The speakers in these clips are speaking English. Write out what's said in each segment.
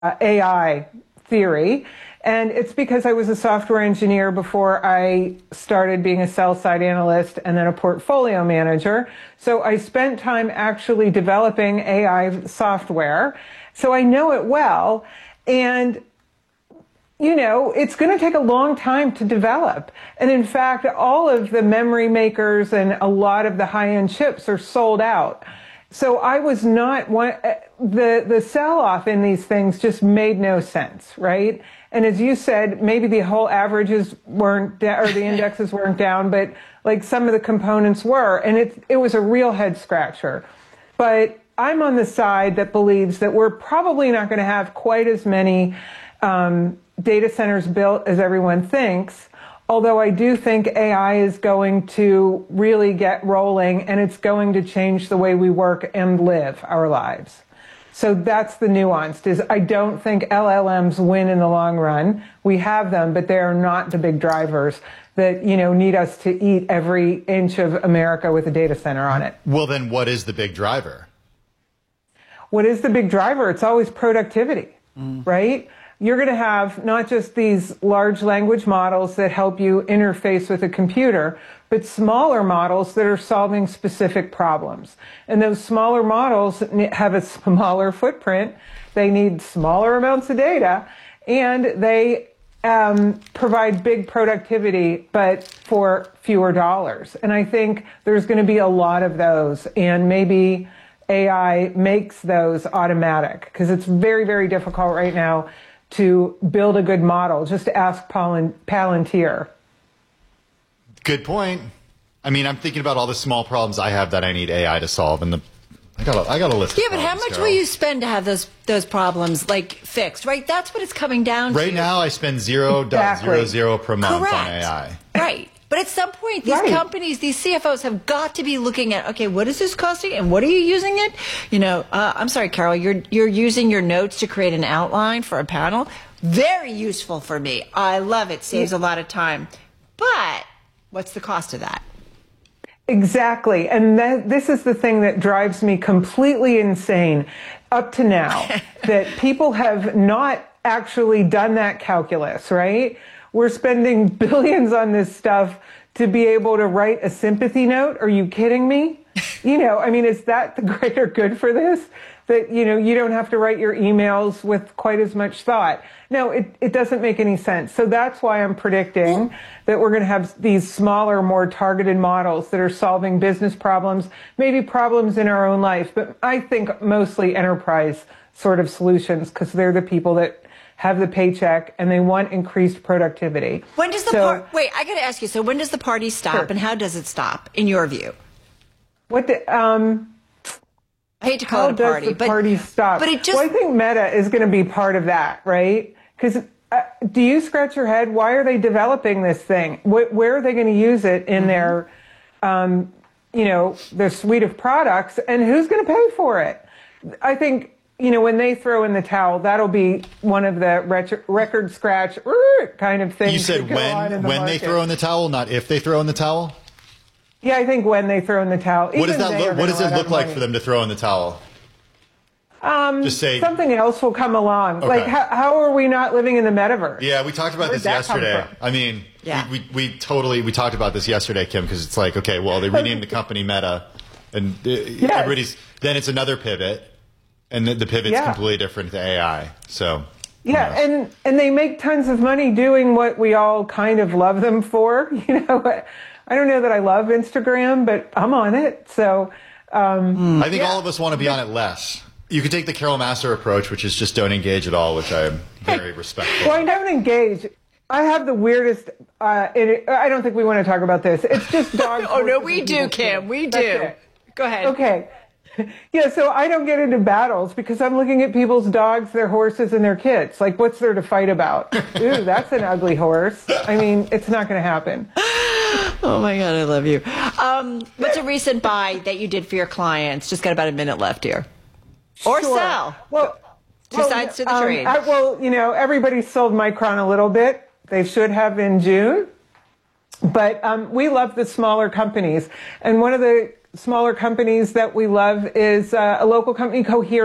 AI theory. And it's because I was a software engineer before I started being a sell-side analyst and then a portfolio manager. So I spent time actually developing AI software. So I know it well. And you know, it's going to take a long time to develop. And in fact, all of the memory makers and a lot of the high-end chips are sold out. So I was not one, the sell-off in these things just made no sense, right? And as you said, maybe the whole averages weren't down, or the indexes weren't down, but like some of the components were. And it was a real head scratcher. But I'm on the side that believes that we're probably not going to have quite as many data centers built as everyone thinks, although I do think AI is going to really get rolling and it's going to change the way we work and live our lives. So that's the nuance, is I don't think LLMs win in the long run. We have them, but they are not the big drivers that, you know, need us to eat every inch of America with a data center on it. Well, then what is the big driver? What is the big driver? It's always productivity, right? You're going to have not just these large language models that help you interface with a computer, but smaller models that are solving specific problems. And those smaller models have a smaller footprint. They need smaller amounts of data, and they provide big productivity, but for fewer dollars. And I think there's going to be a lot of those, and maybe AI makes those automatic, because it's very, very difficult right now to build a good model. Just ask Palantir. Good point. I mean, I'm thinking about all the small problems I have that I need AI to solve, and I got a list. Yeah, but how much will you spend to have those problems like fixed? Right, that's what it's coming down to. Right now, I spend 0.00 per month Correct. on AI. Right. But at some point, these companies, these CFOs have got to be looking at, okay, what is this costing and what are you using it? You know, I'm sorry, Carol, you're using your notes to create an outline for a panel. Very useful for me. I love it. Saves a lot of time. But what's the cost of that? Exactly. And this is the thing that drives me completely insane up to now, that people have not actually done that calculus, right? We're spending billions on this stuff to be able to write a sympathy note. Are you kidding me? You know, I mean, is that the greater good for this? That, you know, you don't have to write your emails with quite as much thought. No, it doesn't make any sense. So that's why I'm predicting that we're going to have these smaller, more targeted models that are solving business problems, maybe problems in our own life, but I think mostly enterprise sort of solutions, because they're the people that have the paycheck and they want increased productivity. When does the wait, I got to ask you, so when does the party stop and how does it stop in your view? I hate to call it a party, but party stop? But it just, well, I think Meta is going to be part of that, right? Because do you scratch your head? Why are they developing this thing? Where are they going to use it in their, you know, their suite of products, and who's going to pay for it? I think, you know, when they throw in the towel, that'll be one of the record scratch kind of things. You said when they throw in the towel, not if they throw in the towel? Yeah, I think when they throw in the towel. What does it look like for them to throw in the towel? Just say something else will come along. Okay. Like, how are we not living in the metaverse? Yeah, we talked about this yesterday. I mean, we talked about this yesterday, Kim, because it's like, okay, well, they renamed the company Meta, and everybody's, then it's another pivot, and the pivot's completely different to AI. So yeah, and they make tons of money doing what we all kind of love them for. You know, I don't know that I love Instagram, but I'm on it. So I think all of us want to be on it less. You could take the Carol Massar approach, which is just don't engage at all, which I am very respectful. Well, I don't engage. I have the weirdest. I don't think we want to talk about this. It's just dogs. Oh no, we do, Kim. We do. Go ahead. Okay. Yeah, so I don't get into battles because I'm looking at people's dogs, their horses, and their kids. Like, what's there to fight about? Ooh, that's an ugly horse. I mean, it's not going to happen. Oh, my God, I love you. What's a recent buy that you did for your clients? Just got about a minute left here. Or sell. Well, two sides to the trade. You know, everybody sold Micron a little bit. They should have in June. But we love the smaller companies. And one of the smaller companies that we love is a local company, Coherent.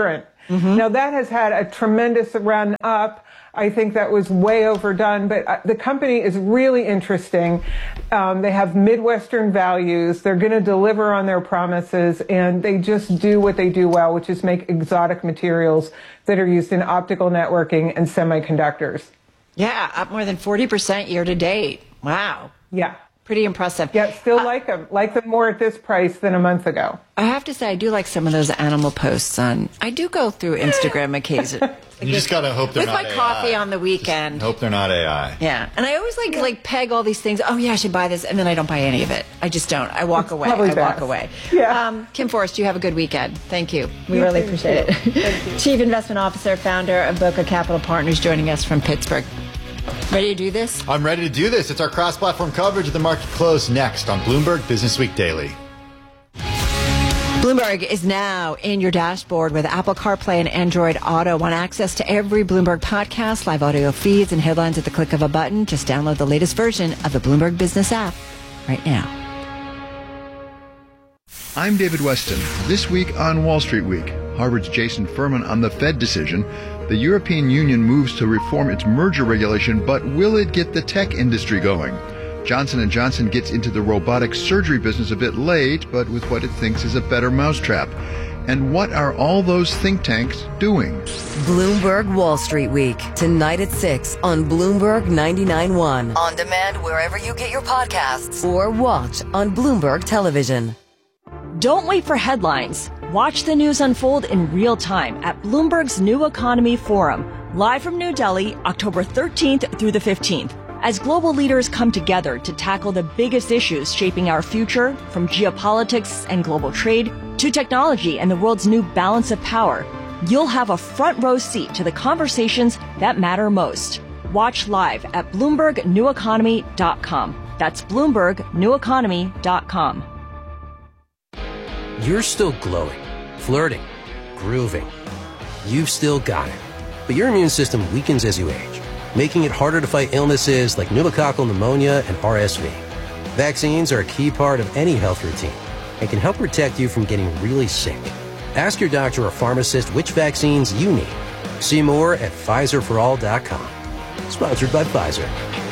Now, that has had a tremendous run up. I think that was way overdone, but the company is really interesting. They have Midwestern values. They're going to deliver on their promises, and they just do what they do well, which is make exotic materials that are used in optical networking and semiconductors. Yeah, up more than 40% year to date. Wow. Yeah. Pretty impressive. Yeah, still like them more at this price than a month ago. I have to say, I do like some of those animal posts on. I do go through Instagram occasionally. You just gotta hope they're not AI. With my coffee on the weekend. Just hope they're not AI. Yeah, and I always like peg all these things. Oh yeah, I should buy this, and then I don't buy any of it. I just don't. I walk away. Walk away. Yeah. Kim Forrest, you have a good weekend. Thank you. We really appreciate it. Thank you. Chief Investment Officer, founder of Boca Capital Partners, joining us from Pittsburgh. Ready to do this? I'm ready to do this. It's our cross-platform coverage of the market close next on Bloomberg Business Week Daily. Bloomberg is now in your dashboard with Apple CarPlay and Android Auto. Want access to every Bloomberg podcast, live audio feeds, and headlines at the click of a button? Just download the latest version of the Bloomberg Business app right now. I'm David Weston. This week on Wall Street Week, Harvard's Jason Furman on the Fed decision. The European Union moves to reform its merger regulation, but will it get the tech industry going? Johnson & Johnson gets into the robotic surgery business a bit late, but with what it thinks is a better mousetrap. And what are all those think tanks doing? Bloomberg Wall Street Week, tonight at 6 on Bloomberg 99.1. On demand wherever you get your podcasts or watch on Bloomberg Television. Don't wait for headlines. Watch the news unfold in real time at Bloomberg's New Economy Forum, live from New Delhi, October 13th through the 15th. As global leaders come together to tackle the biggest issues shaping our future, from geopolitics and global trade to technology and the world's new balance of power, you'll have a front row seat to the conversations that matter most. Watch live at BloombergNewEconomy.com. That's BloombergNewEconomy.com. You're still glowing, flirting, grooving. You've still got it. But your immune system weakens as you age, making it harder to fight illnesses like pneumococcal pneumonia and RSV. Vaccines are a key part of any health routine and can help protect you from getting really sick. Ask your doctor or pharmacist which vaccines you need. See more at PfizerForAll.com. Sponsored by Pfizer.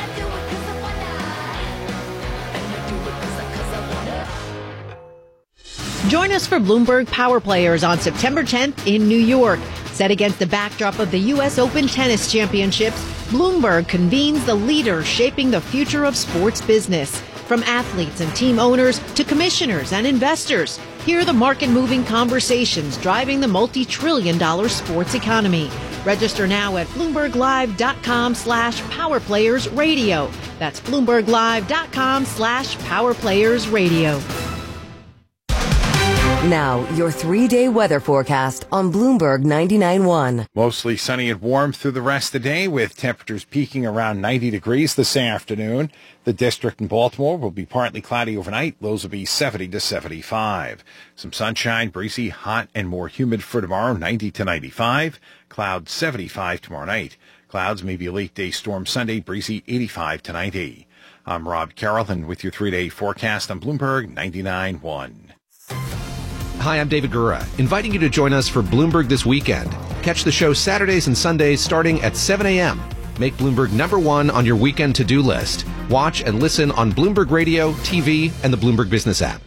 Join us for Bloomberg Power Players on September 10th in New York. Set against the backdrop of the U.S. Open Tennis Championships, Bloomberg convenes the leaders shaping the future of sports business. From athletes and team owners to commissioners and investors, hear the market-moving conversations driving the multi-trillion-dollar sports economy. Register now at BloombergLive.com/PowerPlayersRadio. That's BloombergLive.com/PowerPlayersRadio. Now, your 3-day weather forecast on Bloomberg 99.1. Mostly sunny and warm through the rest of the day, with temperatures peaking around 90 degrees this afternoon. The district in Baltimore will be partly cloudy overnight. Lows will be 70 to 75. Some sunshine, breezy, hot, and more humid for tomorrow, 90 to 95. Clouds 75 tomorrow night. Clouds, maybe a late day storm Sunday, breezy 85 to 90. I'm Rob Carroll, and with your 3-day forecast on Bloomberg 99.1. Hi, I'm David Gura, inviting you to join us for Bloomberg This Weekend. Catch the show Saturdays and Sundays starting at 7 a.m. Make Bloomberg #1 on your weekend to-do list. Watch and listen on Bloomberg Radio, TV, and the Bloomberg Business app.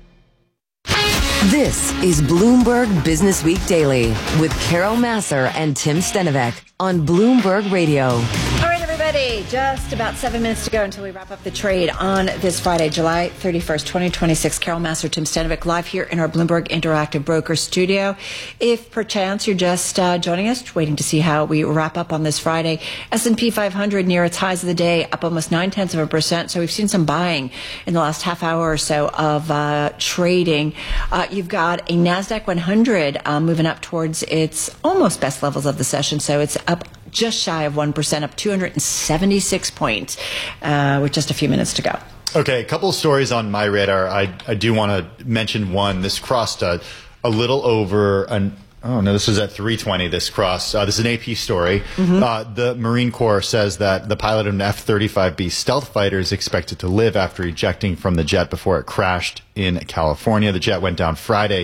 This is Bloomberg Business Week Daily with Carol Massar and Tim Stenovec on Bloomberg Radio. All right, everybody, just about 7 minutes to go until we wrap up the trade on this Friday, July 31st, 2026. Carol Massar, Tim Stenovec, live here in our Bloomberg Interactive Broker studio. If perchance you're just joining us, waiting to see how we wrap up on this Friday, S&P 500 near its highs of the day, up almost 0.9%. So we've seen some buying in the last half hour or so of trading. You've got a NASDAQ 100 moving up towards its almost best levels of the session. So it's up just shy of 1%, up 276 points with just a few minutes to go. Okay, a couple of stories on my radar. I do want to mention one. This crossed a little over this is at 320, this cross. This is an AP story. Mm-hmm. The Marine Corps says that the pilot of an F-35B stealth fighter is expected to live after ejecting from the jet before it crashed in California. The jet went down Friday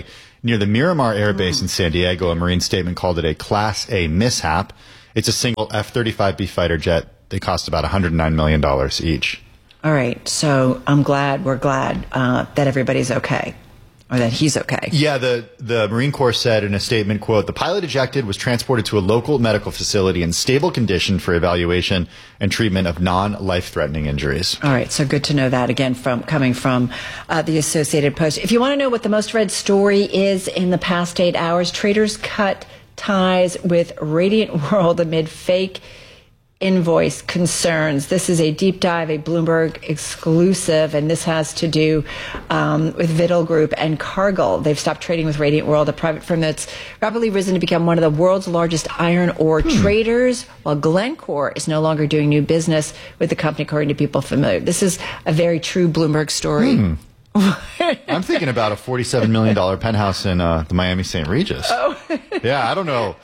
near the Miramar Air Base in San Diego. A Marine statement called it a Class A mishap. It's a single F-35B fighter jet. They cost about $109 million each. All right. So we're glad that everybody's okay. Or that he's okay. Yeah, the Marine Corps said in a statement, quote, the pilot ejected was transported to a local medical facility in stable condition for evaluation and treatment of non-life-threatening injuries. All right, so good to know that, again, coming from the Associated Post. If you want to know what the most read story is in the past 8 hours, traders cut ties with Radiant World amid fake invoice concerns. This is a deep dive, a Bloomberg exclusive, and this has to do with Vittle Group and Cargill. They've stopped trading with Radiant World, a private firm that's rapidly risen to become one of the world's largest iron ore traders, while Glencore is no longer doing new business with the company, according to people familiar. This is a very true Bloomberg story. I'm thinking about a $47 million penthouse in the Miami St. Regis. Oh. Yeah, I don't know.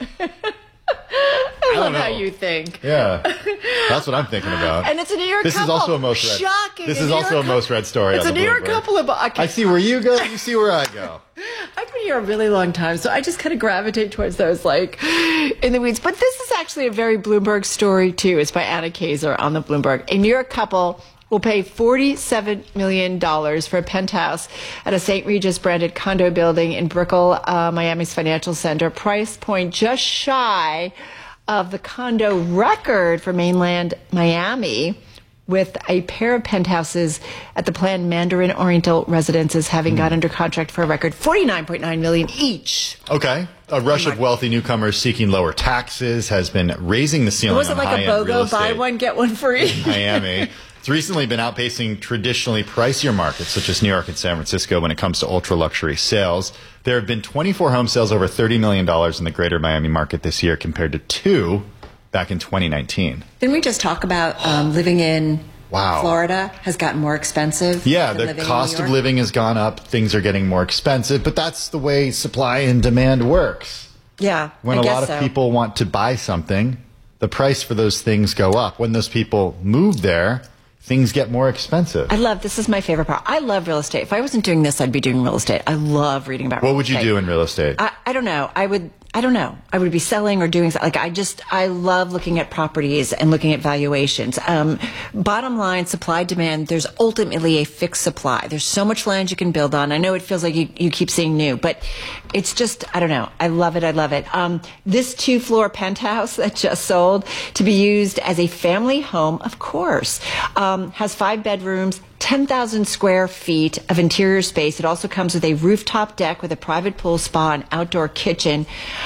I love how you think. Yeah, that's what I'm thinking about. And it's a New York couple. This is also a most read. Shocking. This is also a most read story. It's a New York couple. I see where you go. You see where I go. I've been here a really long time, so I just kind of gravitate towards those, like, in the weeds. But this is actually a very Bloomberg story, too. It's by Anna Kaiser on the Bloomberg. A New York couple will pay $47 million for a penthouse at a St. Regis branded condo building in Brickell, Miami's financial center. Price point just shy of the condo record for mainland Miami, with a pair of penthouses at the planned Mandarin Oriental residences having got under contract for a record $49.9 million each. Okay. A rush of wealthy newcomers seeking lower taxes has been raising the ceiling on high-end real estate. Was it like a BOGO, buy one, get one free? In Miami. It's recently been outpacing traditionally pricier markets such as New York and San Francisco when it comes to ultra-luxury sales. There have been 24 home sales over $30 million in the greater Miami market this year compared to 2 back in 2019. Didn't we just talk about living in Florida has gotten more expensive? Yeah, the cost of living has gone up. Things are getting more expensive, but that's the way supply and demand works. Yeah, when a lot of people want to buy something, the price for those things go up. When those people move there, things get more expensive. This is my favorite part. I love real estate. If I wasn't doing this, I'd be doing real estate. I love reading about real estate. What would you do in real estate? I don't know. I don't know. I would be selling or doing something. I love looking at properties and looking at valuations. Bottom line, supply, demand, there's ultimately a fixed supply. There's so much land you can build on. I know it feels like you keep seeing new, but it's just, I don't know. I love it. I love it. This 2-floor penthouse that just sold to be used as a family home, of course, has 5 bedrooms, 10,000 square feet of interior space. It also comes with a rooftop deck with a private pool, spa, and outdoor kitchen.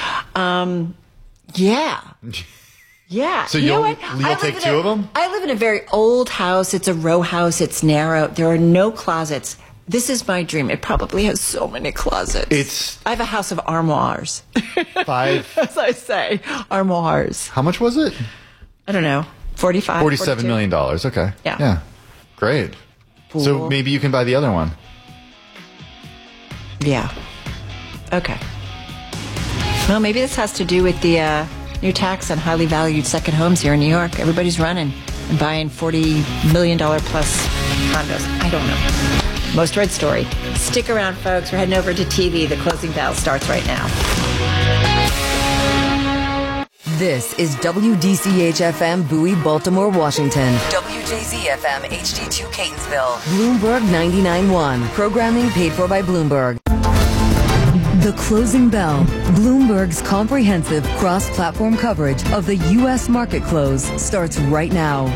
Yeah. So you'll take 2 of them? I live in a very old house. It's a row house. It's narrow. There are no closets. This is my dream. It probably has so many closets. I have a house of armoires. 5? As I say, armoires. How much was it? I don't know. $47 million. Okay. Yeah. Great. Pool. So maybe you can buy the other one. Yeah. Okay. Well, maybe this has to do with the new tax on highly valued second homes here in New York. Everybody's running and buying $40 million plus condos. I don't know. Most read story. Stick around, folks. We're heading over to TV. The closing bell starts right now. This is WDCH-FM Bowie, Baltimore, Washington. WJZ-FM HD2 Catonsville. Bloomberg 99.1. Programming paid for by Bloomberg. The Closing Bell. Bloomberg's comprehensive cross-platform coverage of the U.S. market close starts right now.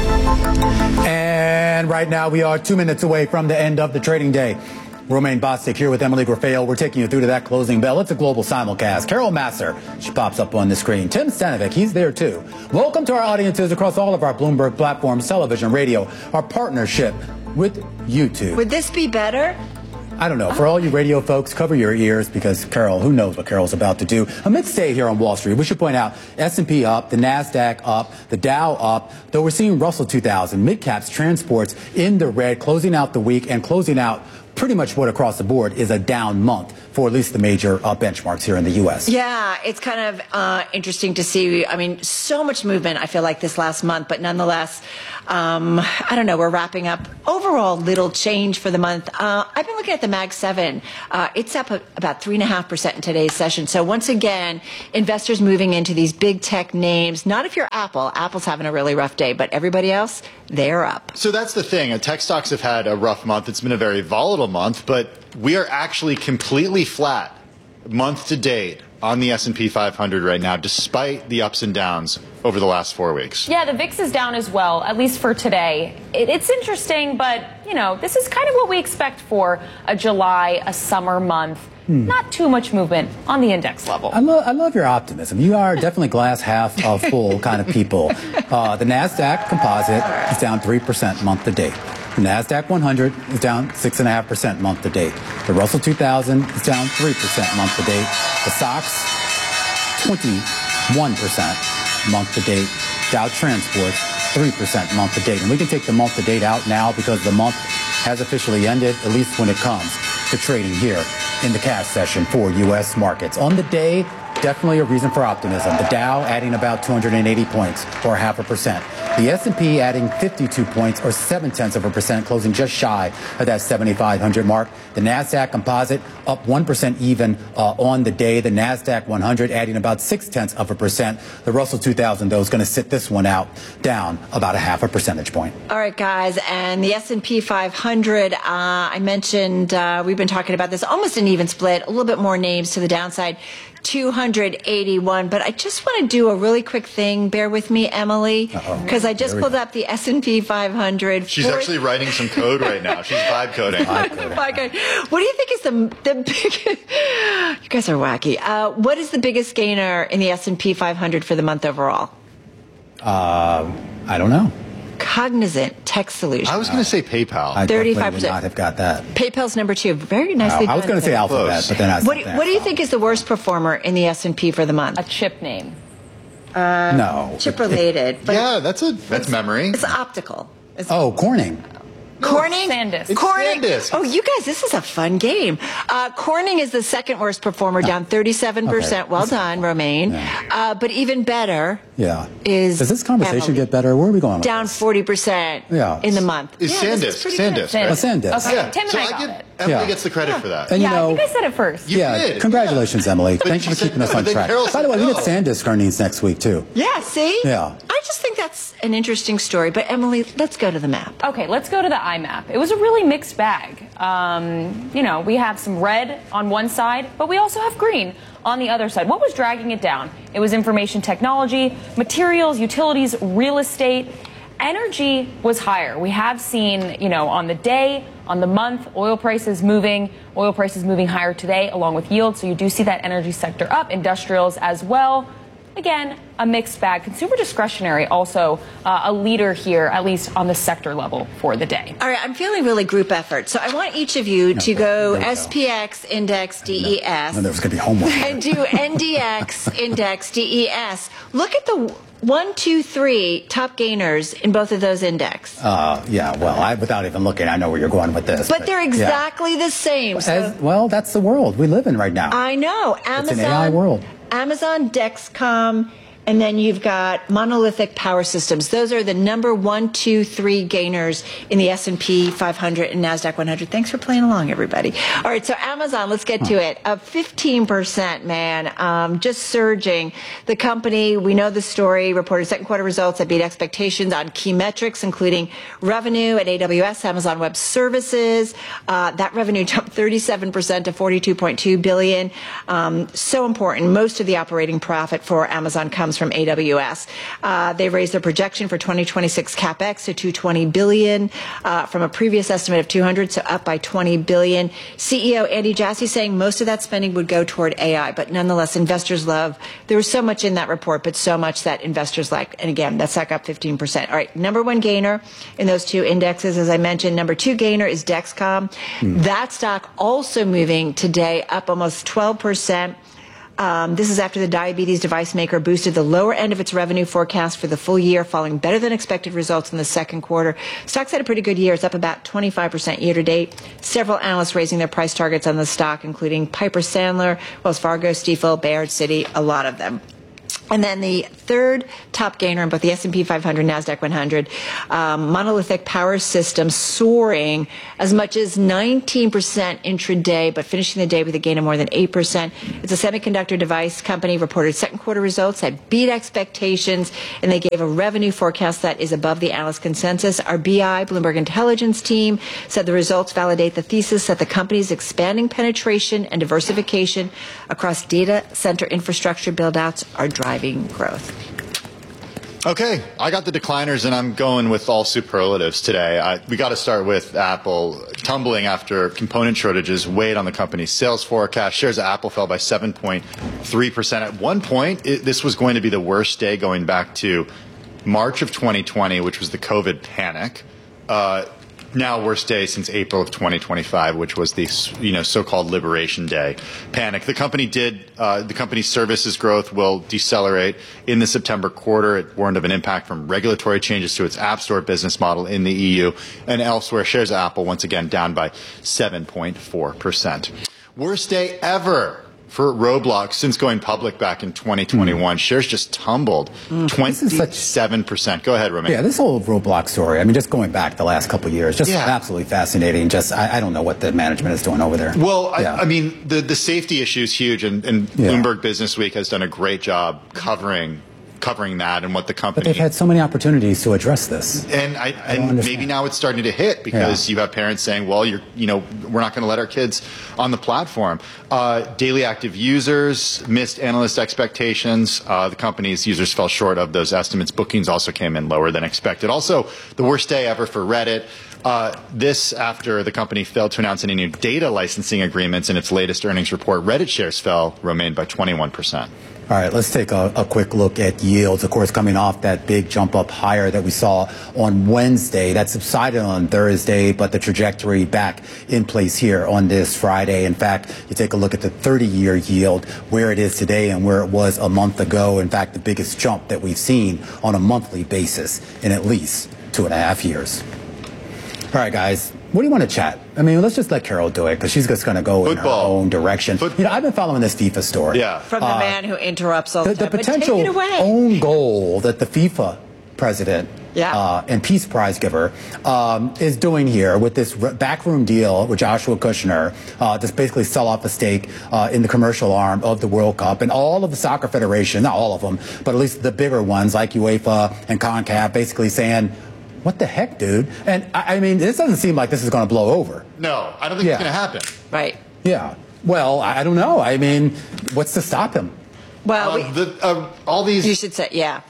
And right now we are 2 minutes away from the end of the trading day. Romaine Bostick here with Emily Grafale. We're taking you through to that closing bell. It's a global simulcast. Carol Masser, she pops up on the screen. Tim Stanovic, he's there too. Welcome to our audiences across all of our Bloomberg platforms, television, radio, our partnership with YouTube. Would this be better? I don't know. For all you radio folks, cover your ears because Carol, who knows what Carol's about to do. A mixed day here on Wall Street. We should point out S&P up, the NASDAQ up, the Dow up, though we're seeing Russell 2000, mid-caps, transports in the red, closing out the week and closing out pretty much what across the board is a down month. for at least the major benchmarks here in the U.S. Yeah, it's kind of interesting to see. I mean, so much movement, I feel like, this last month, but nonetheless, I don't know, we're wrapping up. Overall, little change for the month. I've been looking at the Mag 7. It's up about 3.5% in today's session. So once again, investors moving into these big tech names. Not if you're Apple. Apple's having a really rough day, but everybody else, they're up. So that's the thing. Tech stocks have had a rough month. It's been a very volatile month, but we are actually completely flat month to date on the S&P 500 right now, despite the ups and downs over the last 4 weeks. Yeah, the VIX is down as well, at least for today. It's interesting, but, you know, this is kind of what we expect for a July, a summer month. Not too much movement on the index level. I love your optimism. You are definitely glass half full kind of people. The NASDAQ composite is down 3% month to date. The NASDAQ 100 is down 6.5% month to date. The Russell 2000 is down 3% month to date. The SOX, 21% month to date. Dow Transport, 3% month to date. And we can take the month to date out now because the month has officially ended, at least when it comes to trading here in the cash session for U.S. markets. On the day, definitely a reason for optimism. The Dow adding about 280 points, or 0.5%. The S&P adding 52 points, or 0.7%, closing just shy of that 7,500 mark. The NASDAQ composite up 1% even on the day. The NASDAQ 100 adding about 0.6%. The Russell 2000, though, is going to sit this one out, down about 0.5 percentage point. All right, guys, and the S&P 500, I mentioned we've been talking about this, almost an even split, a little bit more names to the downside. 281, but I just want to do a really quick thing. Bear with me, Emily, because I just pulled up the S&P 500. She's actually writing some code right now. She's vibe coding. What do you think is the big? You guys are wacky. What is the biggest gainer in the S&P 500 for the month overall? I don't know. Cognizant Tech Solutions. I was going to say PayPal. I 35% would not have got that. PayPal's number 2. Very nicely done. I was going to say Alphabet, but then I said What do you think is the worst performer in the S&P for the month? A chip name. No. Chip related. Yeah, that's memory. It's optical. Corning. Corning? SanDisk. Corning. SanDisk. Oh, you guys, this is a fun game. Corning is the second worst performer, down 37%. Okay. Well done, Romaine. Yeah. But even better is Does this conversation get better? Where are we going? Down 40% in the month. Is SanDisk. SanDisk. SanDisk. Okay, Yeah. Tim and So I got it. Emily gets the credit for that. And, I think I said it first. You did. Congratulations, Emily. Thanks for keeping us on track. By the way, we get SanDisk earnings next week, too. Yeah, see? Yeah. I just think that's an interesting story. But, Emily, let's go to the map. Okay, let's go to the IMAP. It was a really mixed bag. You know, we have some red on one side, but we also have green on the other side. What was dragging it down? It was information technology, materials, utilities, real estate. Energy was higher. We have seen, you know, on the day, on the month, oil prices moving higher today along with yield. So you do see that energy sector up, industrials as well. Again, a mixed bag. Consumer discretionary also a leader here, at least on the sector level for the day. All right, I'm feeling really group effort. So I want each of you to go SPX index DES. No, there was going to be homework. And do NDX index DES. Look at the 1, 2, 3 top gainers in both of those index. Without even looking, I know where you're going with this. But they're exactly the same. Well, that's the world we live in right now. I know. Amazon, it's an AI world. Amazon, Dexcom, and then you've got Monolithic Power Systems. Those are the number 1, 2, 3 gainers in the S&P 500 and NASDAQ 100. Thanks for playing along, everybody. All right, so Amazon, let's get to it. Up 15%, man, just surging. The company, we know the story, reported second quarter results that beat expectations on key metrics, including revenue at AWS, Amazon Web Services. That revenue jumped 37% to $42.2 billion. So important. Most of the operating profit for Amazon comes from AWS. They raised their projection for 2026 capex to $220 billion from a previous estimate of $200, so up by $20 billion. CEO Andy Jassy saying most of that spending would go toward AI, but nonetheless, investors love. There was so much in that report, but so much that investors liked. And again, that's up 15%. All right, number 1 gainer in those 2 indexes, as I mentioned. Number 2 gainer is Dexcom. That stock also moving today, up almost 12%. This is after the diabetes device maker boosted the lower end of its revenue forecast for the full year, following better than expected results in the second quarter. Stocks had a pretty good year. It's up about 25% year to date. Several analysts raising their price targets on the stock, including Piper Sandler, Wells Fargo, Stifel, Baird, Citi, a lot of them. And then the third top gainer in both the S&P 500 and NASDAQ 100, Monolithic Power Systems soaring as much as 19% intraday, but finishing the day with a gain of more than 8%. It's a semiconductor device company, reported second quarter results that beat expectations, and they gave a revenue forecast that is above the analyst consensus. Our BI, Bloomberg Intelligence team, said the results validate the thesis that the company's expanding penetration and diversification across data center infrastructure build-outs are driving growth. Okay, I got the decliners, and I'm going with all superlatives today. We got to start with Apple tumbling after component shortages weighed on the company's sales forecast. Shares of Apple fell by 7.3%. At one point, this was going to be the worst day going back to March of 2020, which was the COVID panic. Now worst day since April of 2025, which was the so-called Liberation Day panic. The company's services growth will decelerate in the September quarter. It warned of an impact from regulatory changes to its App Store business model in the EU and elsewhere. Shares of Apple once again down by 7.4%. Worst day ever for Roblox since going public back in 2021. Shares just tumbled 27%. Go ahead, Romain. Yeah, this whole Roblox story, I mean, just going back the last couple of years, just absolutely fascinating. Just, I don't know what the management is doing over there. Well, I mean, the safety issue is huge, and Bloomberg Business Week has done a great job covering that and what the company. But they've had so many opportunities to address this. And maybe now it's starting to hit because you have parents saying, well, we're not going to let our kids on the platform. Daily active users missed analyst expectations. The company's users fell short of those estimates. Bookings also came in lower than expected. Also, the worst day ever for Reddit. This after the company failed to announce any new data licensing agreements in its latest earnings report. Reddit shares fell, Romain, by 21%. All right, let's take a quick look at yields. Of course, coming off that big jump up higher that we saw on Wednesday. That subsided on Thursday, but the trajectory back in place here on this Friday. In fact, you take a look at the 30-year yield, where it is today and where it was a month ago. In fact, the biggest jump that we've seen on a monthly basis in at least 2.5 years. All right, guys, what do you want to chat? I mean, let's just let Carol do it because she's just going to go in her own direction. I've been following this FIFA story. Yeah. From the man who interrupts all the time. The potential own goal that the FIFA president and Peace Prize giver is doing here with this backroom deal with Joshua Kushner to basically sell off a stake in the commercial arm of the World Cup, and all of the soccer federations, not all of them, but at least the bigger ones like UEFA and CONCACAF, basically saying, what the heck, dude? And I mean, this doesn't seem like this is going to blow over. No, I don't think it's going to happen. Right. Yeah. Well, I don't know. I mean, what's to stop him? Well, all these. You should say, Yeah,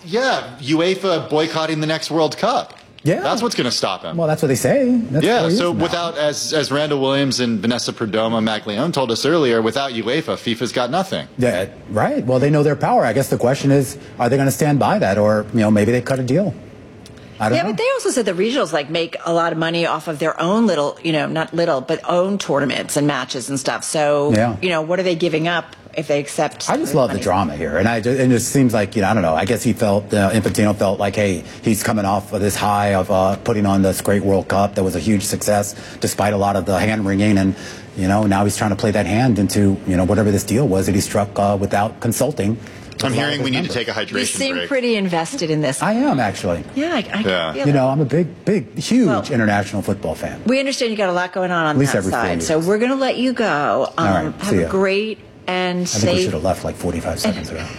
UEFA boycotting the next World Cup. Yeah. That's what's going to stop him. Well, that's what they say. So without, as Randall Williams and Vanessa Perdomo Maglione told us earlier, without UEFA, FIFA's got nothing. Yeah, right. Well, they know their power. I guess the question is, are they going to stand by that? Or, maybe they cut a deal. I don't know. But they also said the regionals make a lot of money off of their own little, not little, but own tournaments and matches and stuff. So, what are they giving up if they accept? I just love the drama here, and it just seems like I don't know. I guess he felt Infantino felt like, hey, he's coming off of this high of putting on this great World Cup that was a huge success, despite a lot of the hand wringing, and now he's trying to play that hand into whatever this deal was that he struck without consulting. I'm hearing we need to take a hydration break. You seem pretty invested in this. I am, actually. Yeah, I feel I'm a huge international football fan. We understand you got a lot going on that side, so we're going to let you go. All right, have a great and safe. I think we should have left like 45 seconds ago.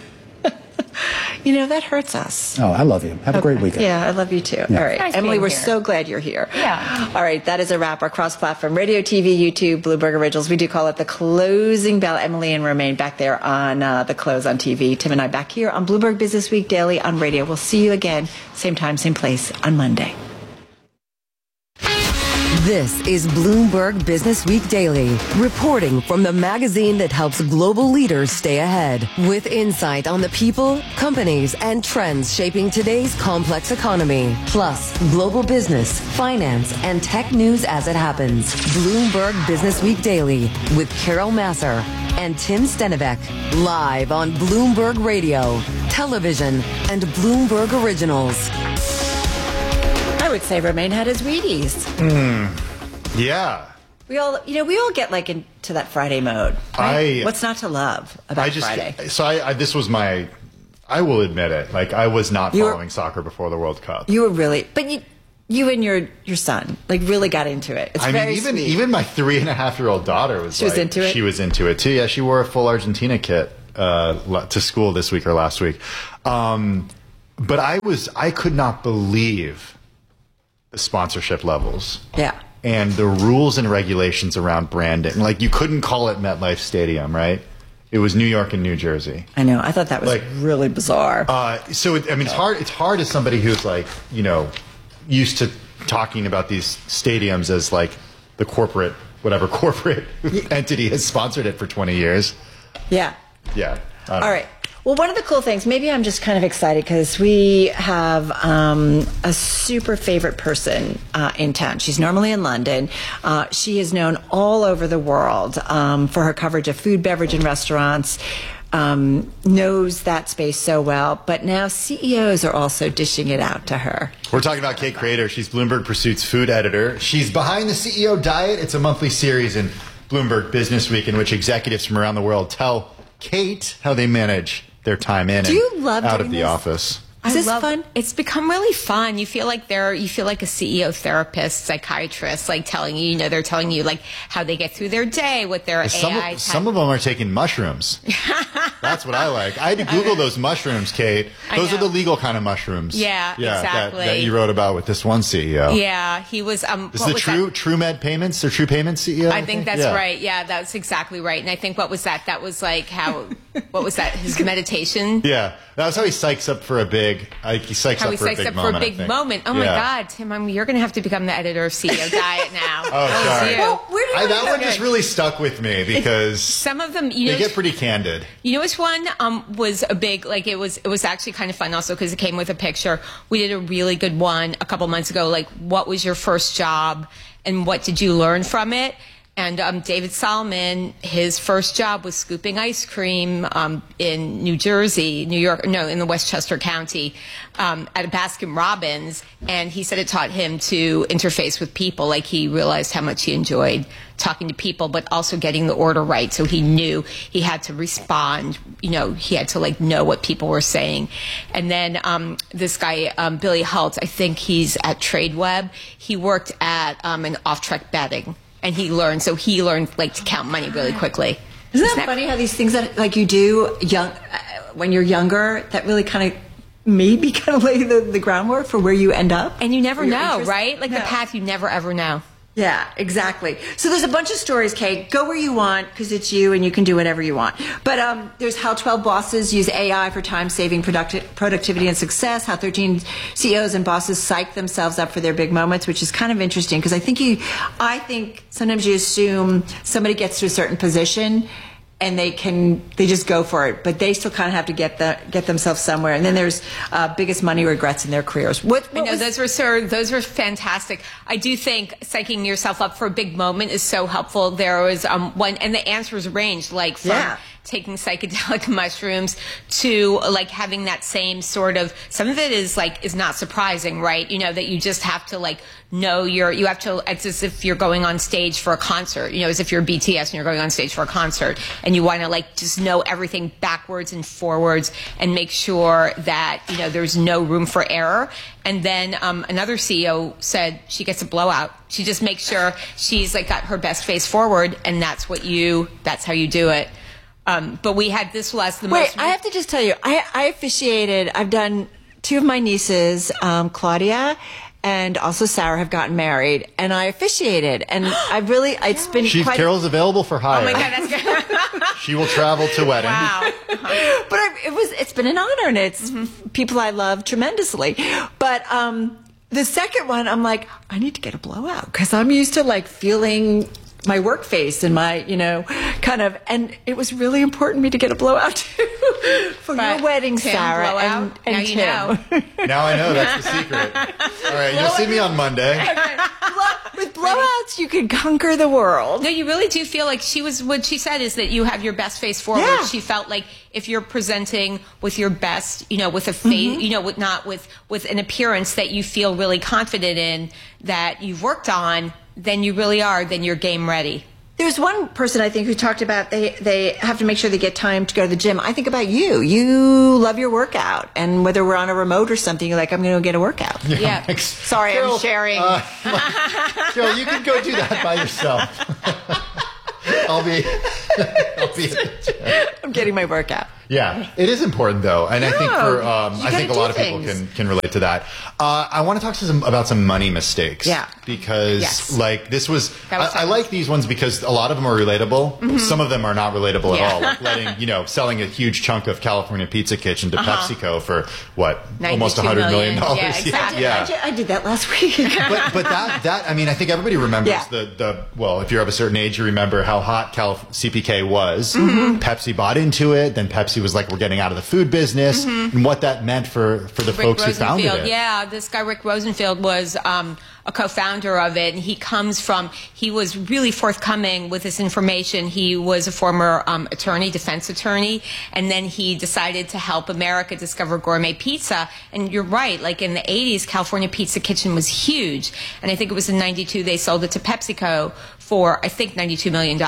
That hurts us. Oh, I love you. Have a great weekend. Yeah, I love you too. Yeah. All right, nice Emily, we're here. so glad you're here. Yeah. All right, that is a wrap. Our cross-platform radio, TV, YouTube, Bloomberg Originals. We do call it the closing bell. Emily and Romain back there on the close on TV. Tim and I back here on Bloomberg Business Week Daily on radio. We'll see you again, same time, same place on Monday. This is Bloomberg Business Week Daily, reporting from the magazine that helps global leaders stay ahead, with insight on the people, companies, and trends shaping today's complex economy, plus global business, finance, and tech news as it happens. Bloomberg Business Week Daily with Carol Massar and Tim Stenivek, live on Bloomberg Radio, television, and Bloomberg Originals. I would say Romaine had his Wheaties. Yeah. We all get like into that Friday mode. Right? What's not to love about Friday? So this was my, I will admit it, like I was not following soccer before the World Cup. You were really, but you and your son like really got into it. It's very sweet. Even my 3.5-year-old daughter was into it. She was into it too. Yeah, she wore a full Argentina kit to school this week or last week. But I could not believe the sponsorship levels. Yeah. And the rules and regulations around branding. Like, you couldn't call it MetLife Stadium, right? It was New York and New Jersey. I know. I thought that was really bizarre. It's hard as somebody who's used to talking about these stadiums as like the whatever corporate entity has sponsored it for 20 years. Yeah. Yeah. All right. Well, one of the cool things, maybe I'm just kind of excited because we have a super favorite person in town. She's normally in London. She is known all over the world for her coverage of food, beverage, and restaurants. Knows that space so well, but now CEOs are also dishing it out to her. We're talking about Kate Crader. She's Bloomberg Pursuit's food editor. She's behind the CEO Diet. It's a monthly series in Bloomberg Business Week in which executives from around the world tell Kate how they manage their time in and out of the office. Is this fun? It's become really fun. You feel like a CEO therapist, psychiatrist, like telling you, they're telling you like how they get through their day with their AI. Some of them are taking mushrooms. That's what I like. I had to Google those mushrooms, Kate. Those are the legal kind of mushrooms. Yeah, exactly. That you wrote about with this one CEO. Yeah, he was. Is the TrueMed Payments or True Payments CEO? I think that's right. Yeah, that's exactly right. And I think what was that? That was like how. What was that? His meditation. Yeah, that was how he psychs up for a big. He psychs up for a big moment. Oh my God, Tim! You're going to have to become the editor of CEO Diet now. Oh, sorry. Well, that one just really stuck with me because some of them, they get pretty candid. You know which one was a big it was actually kind of fun also because it came with a picture. We did a really good one a couple months ago. Like, what was your first job and what did you learn from it? And David Solomon, his first job was scooping ice cream in New York, in the Westchester County at a Baskin Robbins. And he said it taught him to interface with people. Like, he realized how much he enjoyed talking to people, but also getting the order right. So he knew he had to respond. He had to know what people were saying. And then this guy, Billy Hultz, I think he's at TradeWeb. He worked at an off-track betting. And he learned to count money really quickly. Isn't that funny how these things that you do when you're younger that really kind of maybe lay the groundwork for where you end up? And you never know, right? Like the path you never ever know. Yeah, exactly. So there's a bunch of stories, Kate. Go where you want because it's you and you can do whatever you want. But there's how 12 bosses use AI for time-saving productivity and success, how 13 CEOs and bosses psych themselves up for their big moments, which is kind of interesting because I think sometimes you assume somebody gets to a certain position and they just go for it, but they still kind of have to get themselves somewhere. And then there's biggest money regrets in their careers. Those were fantastic. I do think psyching yourself up for a big moment is so helpful. There was one, and the answers ranged from taking psychedelic mushrooms to having that same sort of, some of it is not surprising, right? That you just have to know it's as if you're going on stage for a concert, as if you're BTS and you're going on stage for a concert and you want to just know everything backwards and forwards and make sure that, there's no room for error. And then another CEO said she gets a blowout. She just makes sure she's got her best face forward, and that's how you do it. But we had this last. Wait, I have to just tell you, I officiated. I've done two of my nieces, Claudia and also Sarah, have gotten married, and I officiated. And it's been Carol's available for hire. Oh my God, that's good. She will travel to wedding. Wow. But it's been an honor, and it's people I love tremendously. But The second one, I'm like, I need to get a blowout because I'm used to like feeling my work face and my, kind of, and it was really important to me to get a blowout too for your wedding, Tim, Sarah. And now you know. Now I know, that's the secret. All right, you'll see me on Monday. Okay. With blowouts, you can conquer the world. No, you really do feel like what she said is that you have your best face forward. Yeah. She felt like if you're presenting with your best, with a face, not with an appearance that you feel really confident in, that you've worked on, then you really are, then you're game ready. There's one person I think who talked about they have to make sure they get time to go to the gym. I think about you. You love your workout, and whether we're on a remote or something, you're like, I'm going to go get a workoat. Yeah. Sorry, Carol, I'm sharing. Carol, you can go do that by yourself. I'll be I'm getting my workout. Yeah, it is important though, and I think I think a lot of people can relate to that. I want to talk about some money mistakes. Yeah, because like this was I like these ones because a lot of them are relatable. Mm-hmm. Some of them are not relatable at all. Like letting selling a huge chunk of California Pizza Kitchen to PepsiCo for what almost $100 million. Yeah, exactly. I did that last week. but that I mean I think everybody remembers the if you're of a certain age you remember how hot CPK was. Mm-hmm. Pepsi bought into it, then Pepsi was like, we're getting out of the food business, and what that meant for the folks who founded it. Yeah, this guy Rick Rosenfield was a co-founder of it, and he was really forthcoming with this information. He was a former defense attorney, and then he decided to help America discover gourmet pizza. And you're right, like in the 80s, California Pizza Kitchen was huge, and I think it was in 92 they sold it to PepsiCo for, I think, $92 million,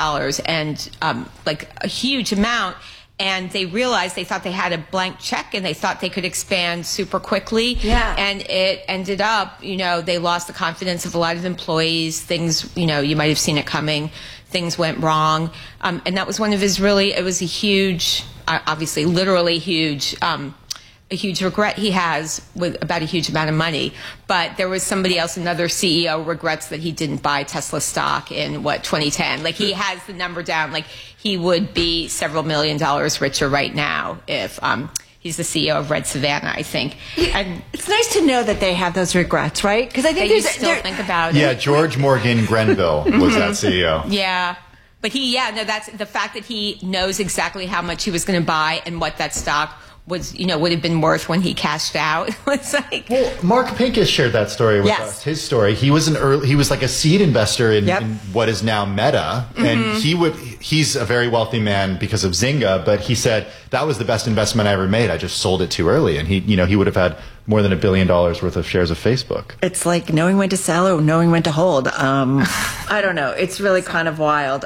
and like a huge amount. And they realized they thought they had a blank check and they thought they could expand super quickly. Yeah. And it ended up, they lost the confidence of a lot of employees. Things, you might have seen it coming. Things went wrong. And that was one of his it was a huge, obviously literally huge, a huge regret he has about a huge amount of money. But there was somebody else, another CEO, regrets that he didn't buy Tesla stock in 2010. Like he has the number down. Like he would be several $1 million richer right now if he's the CEO of Red Savannah, I think. And it's nice to know that they have those regrets, right? Because I think you still think about it. Yeah, George Morgan Grenville was that CEO. Yeah. But that's the fact that he knows exactly how much he was going to buy and what that stock was, would have been worth when he cashed out. It's like, well, Mark Pincus shared that story with us. His story. He was like a seed investor in what is now Meta, and he's a very wealthy man because of Zynga. But he said that was the best investment I ever made. I just sold it too early, and he would have had more than $1 billion worth of shares of Facebook. It's like knowing when to sell or knowing when to hold. I don't know. It's really kind of wild.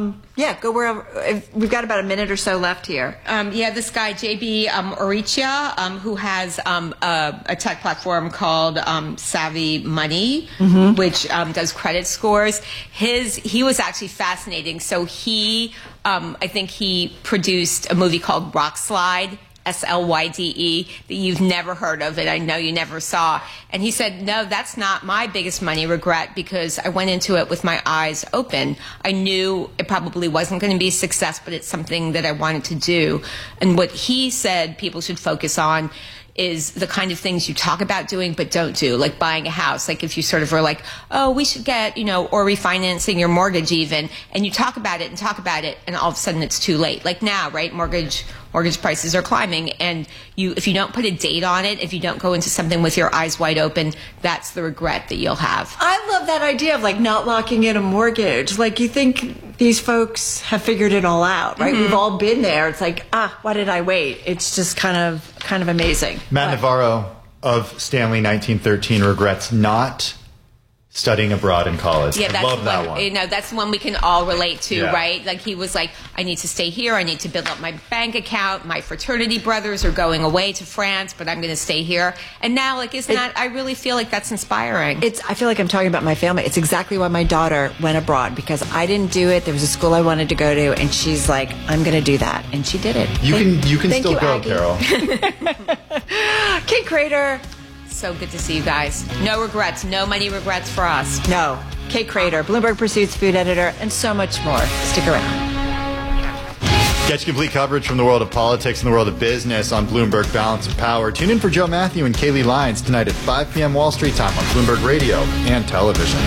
Go wherever. We've got about a minute or so left here. This guy, JB Orichia, who has a tech platform called Savvy Money, which does credit scores. He was actually fascinating. So I think he produced a movie called Rock Slide, SLYDE, that you've never heard of, and I know you never saw. And he said, no, that's not my biggest money regret, because I went into it with my eyes open. I knew it probably wasn't going to be a success, but it's something that I wanted to do. And what he said people should focus on is the kind of things you talk about doing but don't do, like buying a house. Like if you sort of are like, oh, we should get, or refinancing your mortgage even, and you talk about it, and all of a sudden it's too late. Like now, right? Mortgage prices are climbing, and if you don't put a date on it, if you don't go into something with your eyes wide open, that's the regret that you'll have. I love that idea of like not locking in a mortgage. Like you think these folks have figured it all out, right? We've all been there. It's like, why did I wait? It's just kind of amazing. Matt Navarro of Stanley 1913 regrets not studying abroad in college. Yeah, I love that one. That's the one we can all relate to, right? Like he was like, I need to stay here. I need to build up my bank account. My fraternity brothers are going away to France, but I'm going to stay here. And now, I really feel like that's inspiring. I feel like I'm talking about my family. It's exactly why my daughter went abroad, because I didn't do it. There was a school I wanted to go to, and she's like, I'm going to do that. And she did it. You can still go, Aggie. Carol. Kate Crater. So good to see you guys. No regrets. No money regrets for us. No. Kate Crater, Bloomberg Pursuits food editor, and so much more. Stick around. Catch complete coverage from the world of politics and the world of business on Bloomberg Balance of Power. Tune in for Joe Matthew and Kaylee Lyons tonight at 5 p.m. Wall Street time on Bloomberg Radio and television.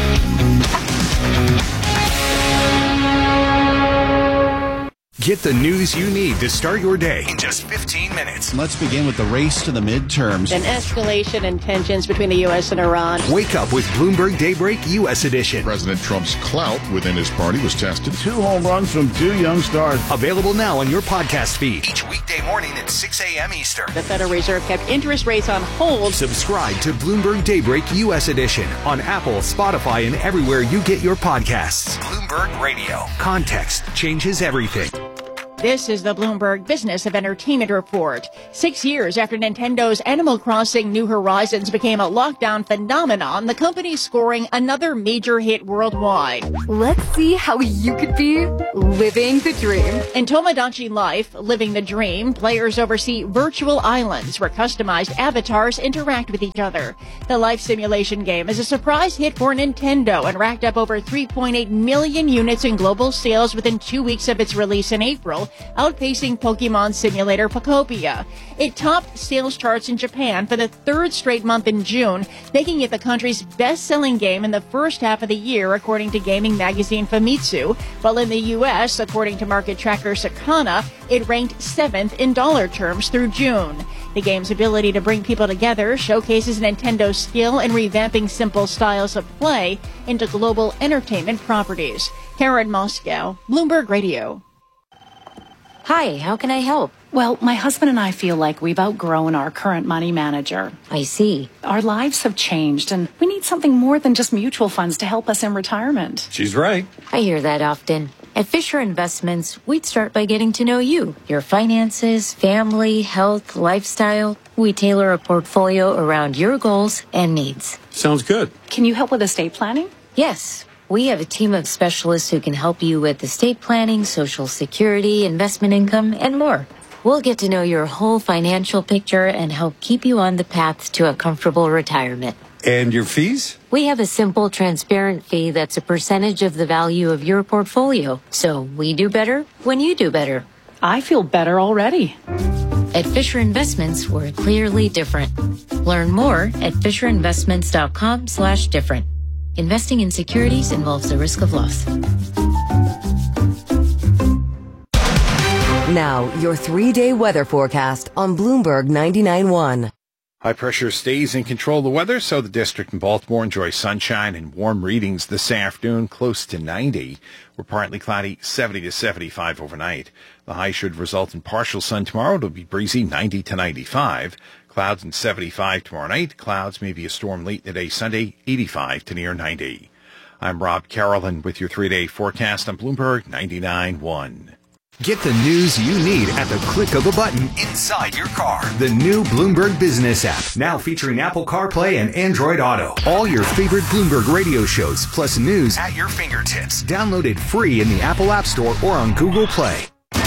Get the news you need to start your day in just 15 minutes. Let's begin with the race to the midterms. An escalation in tensions between the U.S. and Iran. Wake up with Bloomberg Daybreak U.S. edition. President Trump's clout within his party was tested. 2 home runs from 2 young stars. Available now on your podcast feed. Each weekday morning at 6 a.m. Eastern. The Federal Reserve kept interest rates on hold. Subscribe to Bloomberg Daybreak U.S. edition on Apple, Spotify, and everywhere you get your podcasts. Bloomberg Radio. Context changes everything. This is the Bloomberg Business of Entertainment Report. 6 years after Nintendo's Animal Crossing New Horizons became a lockdown phenomenon, the company's scoring another major hit worldwide. Let's see how you could be living the dream. In Tomodachi Life, Living the Dream, players oversee virtual islands where customized avatars interact with each other. The life simulation game is a surprise hit for Nintendo and racked up over 3.8 million units in global sales within 2 weeks of its release in April, outpacing Pokemon Simulator Pokopia. It topped sales charts in Japan for the 3rd straight month in June, making it the country's best-selling game in the first half of the year, according to gaming magazine Famitsu, while in the U.S., according to market tracker Sakana, it ranked 7th in dollar terms through June. The game's ability to bring people together showcases Nintendo's skill in revamping simple styles of play into global entertainment properties. Karen Moscow, Bloomberg Radio. Hi, how can I help? Well, my husband and I feel like we've outgrown our current money manager. I see. Our lives have changed, and we need something more than just mutual funds to help us in retirement. She's right. I hear that often. At Fisher Investments, we'd start by getting to know you, your finances, family, health, lifestyle. We tailor a portfolio around your goals and needs. Sounds good. Can you help with estate planning? Yes. We have a team of specialists who can help you with estate planning, Social Security, investment income, and more. We'll get to know your whole financial picture and help keep you on the path to a comfortable retirement. And your fees? We have a simple, transparent fee that's a percentage of the value of your portfolio. So we do better when you do better. I feel better already. At Fisher Investments, we're clearly different. Learn more at FisherInvestments.com/different. Investing in securities involves the risk of loss. Now, your 3-day weather forecast on Bloomberg 99.1. High pressure stays in control of the weather, so the district in Baltimore enjoys sunshine and warm readings this afternoon, close to 90. We're partly cloudy, 70 to 75 overnight. The high should result in partial sun tomorrow. It'll be breezy, 90 to 95. Clouds and 75 tomorrow night. Clouds, maybe a storm late in the day Sunday, 85 to near 90. I'm Rob Carolyn with your 3-day forecast on Bloomberg 99.1. Get the news you need at the click of a button inside your car. The new Bloomberg Business app, now featuring Apple CarPlay and Android Auto. All your favorite Bloomberg radio shows, plus news at your fingertips. Download it free in the Apple App Store or on Google Play.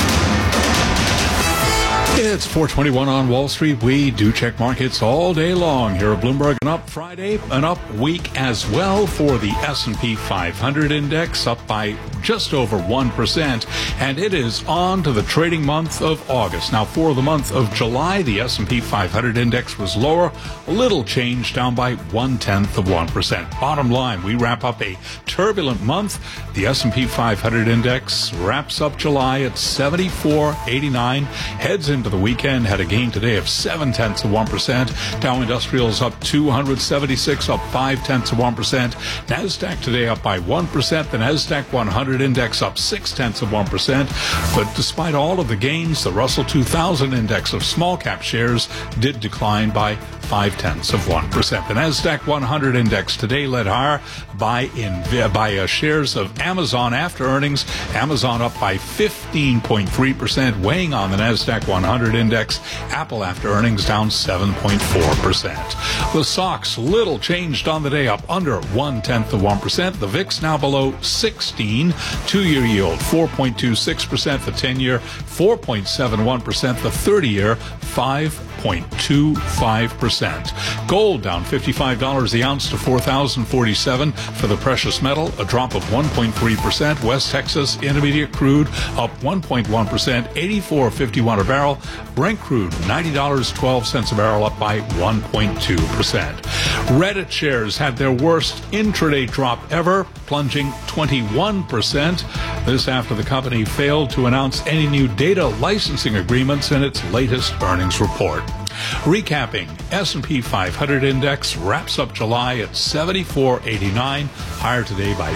It's 4:21 on Wall Street. We do check markets all day long here at Bloomberg. An up Friday, an up week as well for the S&P 500 index, up by just over 1%, and it is on to the trading month of August. Now, for the month of July, the S&P 500 index was lower, a little change, down by 0.1%. Bottom line, we wrap up a turbulent month. The S&P 500 index wraps up July at 74.89, heads into the weekend, had a gain today of 0.7%. Dow Industrials up 276, up 0.5%. NASDAQ today up by 1%. The NASDAQ 100 index up 0.6%. But despite all of the gains, the Russell 2000 index of small cap shares did decline by 0.5%. The NASDAQ 100 index today led higher by shares of Amazon after earnings. Amazon up by 15.3%, weighing on the NASDAQ 100 index. Apple after earnings down 7.4%. The SOX little changed on the day, up under 0.1%. The VIX now below 16. 2-year yield 4.26%. The 10-year 4.71%. The 30-year 5.0%. 1.25%. Gold down $55 the ounce to $4,047 for the precious metal, a drop of 1.3%. West Texas Intermediate crude up 1.1%, $84.51 a barrel. Brent crude $90.12 a barrel, up by 1.2%. Reddit shares had their worst intraday drop ever, plunging 21%. This after the company failed to announce any new data licensing agreements in its latest earnings report. Recapping, S&P 500 index wraps up July at 74.89, higher today by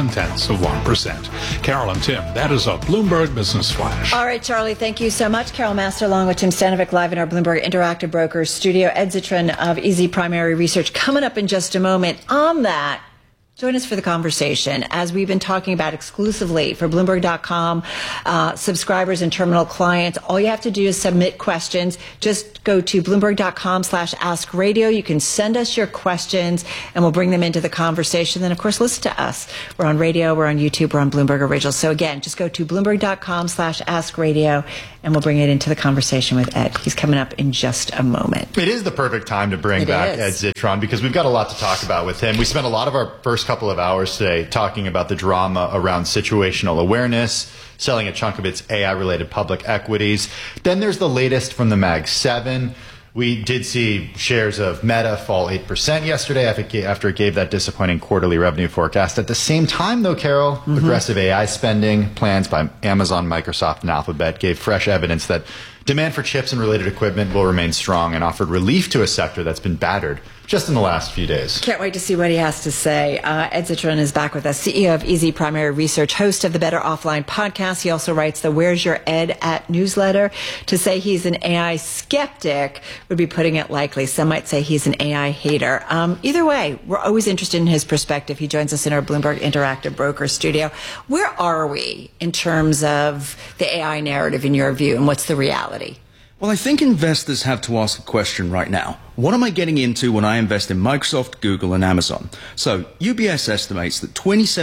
0.7%. Carol and Tim, that is a Bloomberg Business Flash. All right, Charlie, thank you so much. Carol Master along with Tim Stanovic live in our Bloomberg Interactive Brokers studio. Ed Zitron of Easy Primary Research coming up in just a moment. On that, join us for the conversation as we've been talking about exclusively for Bloomberg.com subscribers and terminal clients. All you have to do is submit questions. Just go to Bloomberg.com/AskRadio. You can send us your questions and we'll bring them into the conversation. Then, of course, listen to us. We're on radio, we're on YouTube, we're on Bloomberg Originals. So again, just go to Bloomberg.com/AskRadio and we'll bring it into the conversation with Ed. He's coming up in just a moment. It is the perfect time to bring back Ed Zitron because we've got a lot to talk about with him. We spent a lot of our first couple of hours today talking about the drama around situational awareness, selling a chunk of its AI-related public equities. Then there's the latest from the Mag 7. We did see shares of Meta fall 8% yesterday after it gave that disappointing quarterly revenue forecast. At the same time, though, Carol, aggressive AI spending plans by Amazon, Microsoft, and Alphabet gave fresh evidence that demand for chips and related equipment will remain strong and offered relief to a sector that's been battered just in the last few days. Can't wait to see what he has to say. Ed Zitron is back with us, CEO of Easy Primary Research, host of the Better Offline podcast. He also writes the Where's Your Ed at newsletter. To say he's an AI skeptic would be putting it lightly. Some might say he's an AI hater. Either way, we're always interested in his perspective. He joins us in our Bloomberg Interactive Broker studio. Where are we in terms of the AI narrative in your view, and what's the reality? Well, I think investors have to ask a question right now. What am I getting into when I invest in Microsoft, Google, and Amazon? So UBS estimates that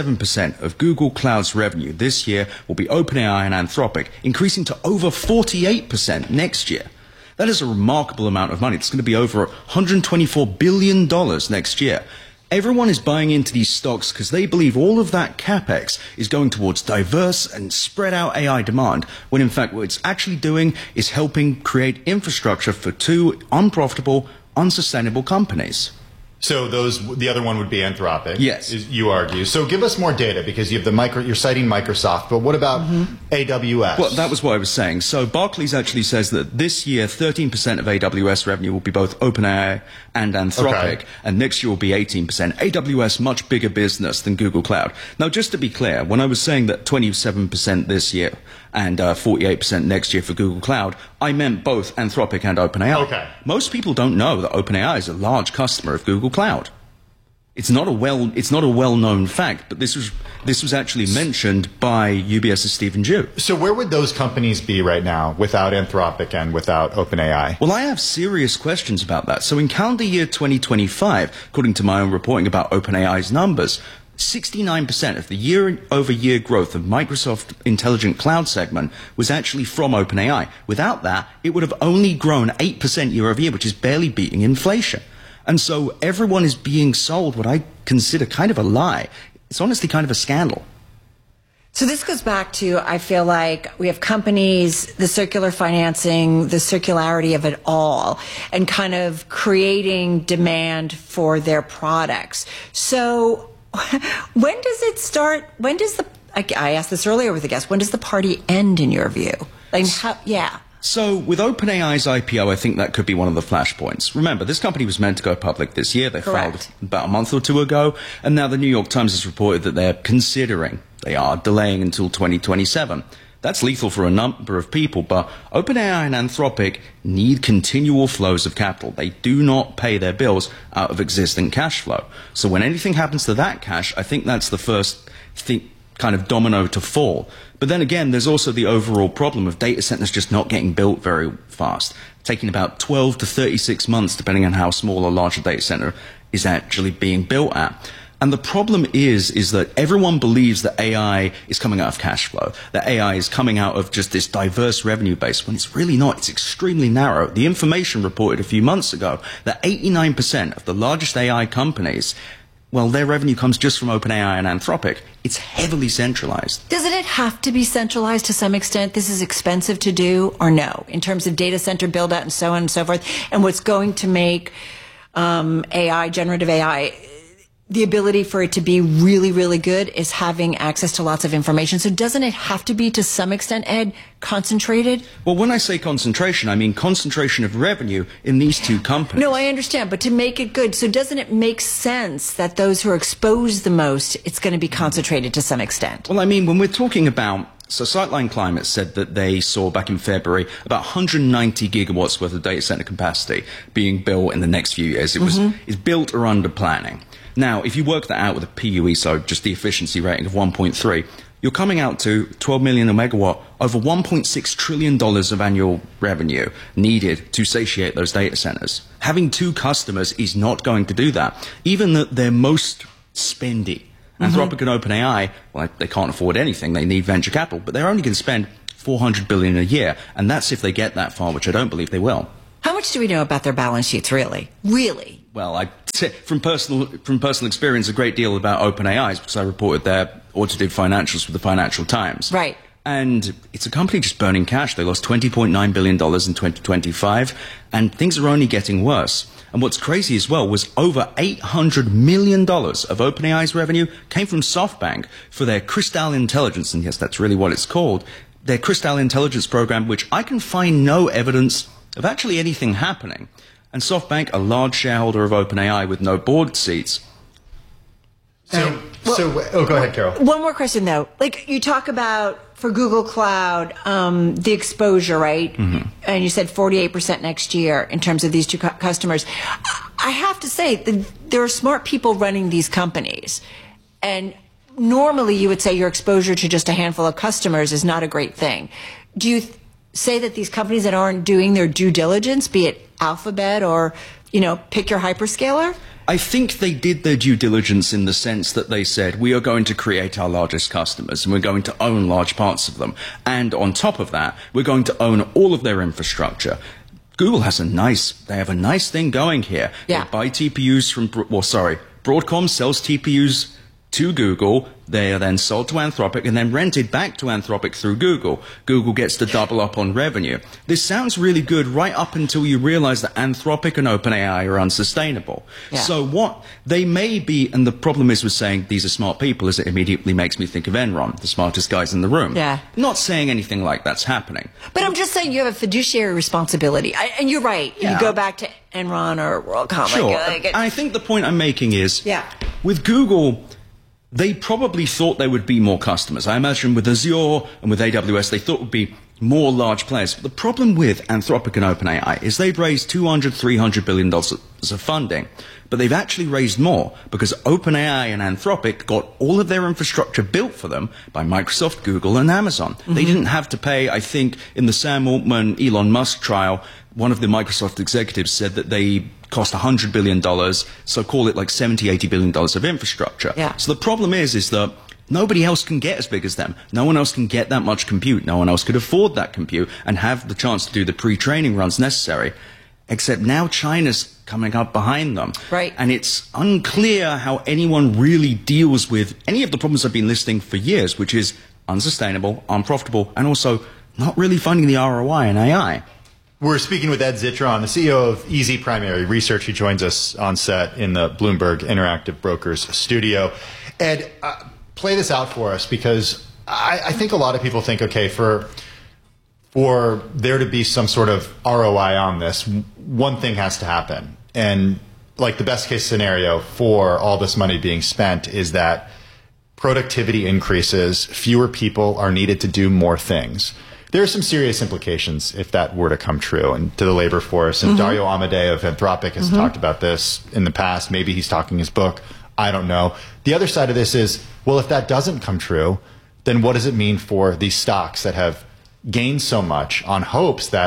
27% of Google Cloud's revenue this year will be OpenAI and Anthropic, increasing to over 48% next year. That is a remarkable amount of money. It's going to be over $124 billion next year. Everyone is buying into these stocks because they believe all of that capex is going towards diverse and spread out AI demand, when in fact what it's actually doing is helping create infrastructure for two unprofitable, unsustainable companies. So the other one would be Anthropic. Yes. You argue. So give us more data because you have you're citing Microsoft, but what about AWS? Well, that was what I was saying. So Barclays actually says that this year, 13% of AWS revenue will be both OpenAI and Anthropic, and next year will be 18%. AWS, much bigger business than Google Cloud. Now, just to be clear, when I was saying that 27% this year and 48% next year for Google Cloud, I meant both Anthropic and OpenAI. Okay. Most people don't know that OpenAI is a large customer of Google Cloud. It's not a well-known fact, but this was actually mentioned by UBS's Stephen Ju. So where would those companies be right now without Anthropic and without OpenAI? Well, I have serious questions about that. So in calendar year 2025, according to my own reporting about OpenAI's numbers, 69% of the year-over-year growth of Microsoft Intelligent Cloud segment was actually from OpenAI. Without that, it would have only grown 8% year-over-year, which is barely beating inflation. And so everyone is being sold what I consider kind of a lie. It's honestly kind of a scandal. So this goes back to, I feel like we have companies, the circular financing, the circularity of it all, and kind of creating demand for their products. So when does it start? When does I asked this earlier with the guest, when does the party end in your view? Like, So with OpenAI's IPO, I think that could be one of the flashpoints. Remember, this company was meant to go public this year. They filed about a month or two ago. And now the New York Times has reported that they are delaying until 2027. That's lethal for a number of people, but OpenAI and Anthropic need continual flows of capital. They do not pay their bills out of existing cash flow. So when anything happens to that cash, I think that's the first kind of domino to fall. But then again, there's also the overall problem of data centers just not getting built very fast, taking about 12 to 36 months, depending on how small or large a data center is actually being built at. And the problem is that everyone believes that AI is coming out of cash flow, that AI is coming out of just this diverse revenue base, when it's really not. It's extremely narrow. The Information reported a few months ago that 89% of the largest AI companies, well, their revenue comes just from OpenAI and Anthropic. It's heavily centralized. Doesn't it have to be centralized to some extent? This is expensive to do, or no, in terms of data center build out and so on and so forth? And what's going to make AI, generative AI, the ability for it to be really, really good is having access to lots of information. So doesn't it have to be, to some extent, Ed, concentrated? Well, when I say concentration, I mean concentration of revenue in these two companies. No, I understand, but to make it good, so doesn't it make sense that those who are exposed the most, it's going to be concentrated to some extent? Well, I mean, when we're talking about, so Sightline Climate said that they saw back in February about 190 gigawatts worth of data center capacity being built in the next few years. It was is built or under planning. Now, if you work that out with a PUE, so just the efficiency rating of 1.3, you're coming out to 12 million a megawatt, over $1.6 trillion of annual revenue needed to satiate those data centers. Having two customers is not going to do that. Even their most spendy, Anthropic and OpenAI, well, they can't afford anything. They need venture capital, but they're only going to spend $400 billion a year, and that's if they get that far, which I don't believe they will. How much do we know about their balance sheets, really? Really? Well, from personal experience, a great deal about OpenAI's, because I reported their audited financials for the Financial Times. Right. And it's a company just burning cash. They lost $20.9 billion in 2025, and things are only getting worse. And what's crazy as well was over $800 million of OpenAI's revenue came from SoftBank for their Crystal Intelligence, and yes, that's really what it's called, their Crystal Intelligence program, which I can find no evidence of actually anything happening. And SoftBank, a large shareholder of OpenAI with no board seats. Go ahead, Carol. One more question, though. Like, you talk about, for Google Cloud, the exposure, right? And you said 48% next year in terms of these two customers. I have to say, there are smart people running these companies. And normally you would say your exposure to just a handful of customers is not a great thing. Do you say that these companies that aren't doing their due diligence, be it Alphabet or, pick your hyperscaler? I think they did their due diligence in the sense that they said, we are going to create our largest customers and we're going to own large parts of them. And on top of that, we're going to own all of their infrastructure. Google has they have a nice thing going here. Yeah. They buy TPUs Broadcom sells TPUs to Google. They are then sold to Anthropic and then rented back to Anthropic through Google. Google gets to double up on revenue. This sounds really good right up until you realize that Anthropic and OpenAI are unsustainable. Yeah. So what they may be, and the problem is with saying these are smart people, is it immediately makes me think of Enron, the smartest guys in the room. Yeah. Not saying anything like that's happening. But I'm just saying you have a fiduciary responsibility. And you're right. Yeah. You go back to Enron or WorldCom. Sure. I think the point I'm making is, with Google, they probably thought there would be more customers. I imagine with Azure and with AWS, they thought would be more large players. But the problem with Anthropic and OpenAI is they've raised $200-300 billion of funding. But they've actually raised more because OpenAI and Anthropic got all of their infrastructure built for them by Microsoft, Google, and Amazon. They didn't have to pay, I think, in the Sam Altman, Elon Musk trial, one of the Microsoft executives said that they cost $100 billion, so call it like $70-80 billion of infrastructure. Yeah. So the problem is that nobody else can get as big as them. No one else can get that much compute. No one else could afford that compute and have the chance to do the pre-training runs necessary. Except now China's coming up behind them. Right. And it's unclear how anyone really deals with any of the problems I've been listing for years, which is unsustainable, unprofitable, and also not really finding the ROI in AI. We're speaking with Ed Zitron, the CEO of Easy Primary Research. He joins us on set in the Bloomberg Interactive Brokers studio. Ed, play this out for us, because I think a lot of people think, okay, for there to be some sort of ROI on this, one thing has to happen. And like the best case scenario for all this money being spent is that productivity increases, fewer people are needed to do more things. There are some serious implications if that were to come true, and to the labor force. And Dario Amodei of Anthropic has talked about this in the past. Maybe he's talking his book. I don't know. The other side of this is, well, if that doesn't come true, then what does it mean for these stocks that have gained so much on hopes that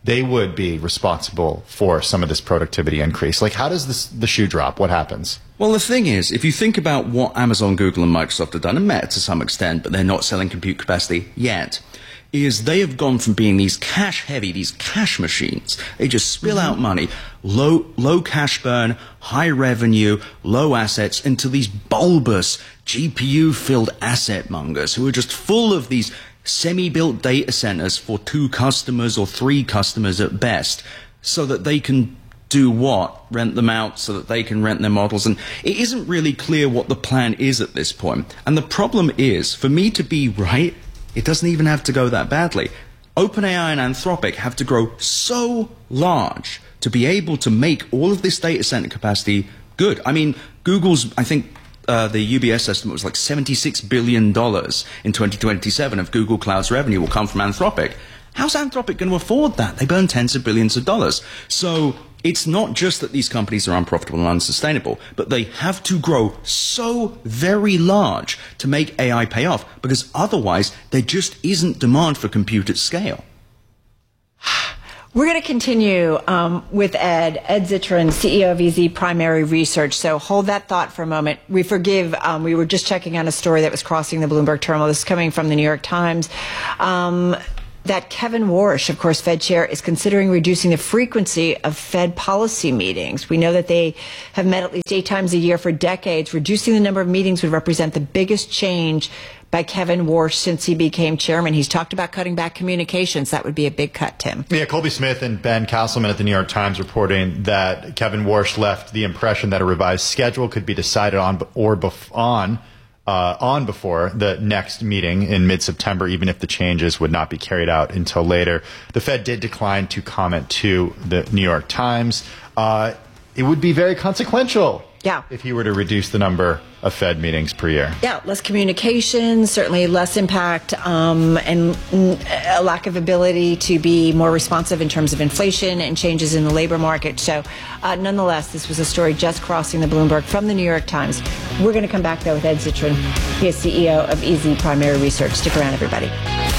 they would be responsible for some of this productivity increase. Like, how does the shoe drop? What happens? Well, the thing is, if you think about what Amazon, Google, and Microsoft have done, and Meta to some extent, but they're not selling compute capacity yet, is they have gone from being these cash-heavy, these cash machines. They just spill out money, low cash burn, high revenue, low assets, into these bulbous, GPU-filled asset mongers who are just full of these semi-built data centers for 2 customers or 3 customers at best, so that they can do what? Rent them out so that they can rent their models. And it isn't really clear what the plan is at this point. And the problem is, for me to be right, it doesn't even have to go that badly. OpenAI and Anthropic have to grow so large to be able to make all of this data center capacity good. I mean, Google's, I think, the UBS estimate was like $76 billion in 2027 of Google Cloud's revenue will come from Anthropic. How's Anthropic going to afford that? They burn tens of billions of dollars. So it's not just that these companies are unprofitable and unsustainable, but they have to grow so very large to make AI pay off, because otherwise there just isn't demand for compute at scale. We're going to continue with Ed Zitron, CEO of EZ Primary Research. So hold that thought for a moment. We were just checking on a story that was crossing the Bloomberg terminal. This is coming from the New York Times. That Kevin Warsh, of course, Fed chair, is considering reducing the frequency of Fed policy meetings. We know that they have met at least 8 times a year for decades. Reducing the number of meetings would represent the biggest change by Kevin Warsh since he became chairman. He's talked about cutting back communications. That would be a big cut, Tim. Yeah, Colby Smith and Ben Castleman at the New York Times reporting that Kevin Warsh left the impression that a revised schedule could be decided on before the next meeting in mid-September, even if the changes would not be carried out until later. The Fed did decline to comment to the New York Times. It would be very consequential if he were to reduce the number of Fed meetings per year. Yeah, less communication, certainly less impact, and a lack of ability to be more responsive in terms of inflation and changes in the labor market. So nonetheless, this was a story just crossing the Bloomberg from the New York Times. We're going to come back, though, with Ed Zitron. He is CEO of EZ Primary Research. Stick around, everybody.